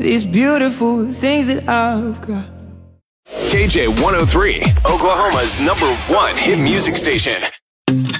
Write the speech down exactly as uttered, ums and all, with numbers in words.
these beautiful things that I've got. K J one oh three, Oklahoma's number one hit music station.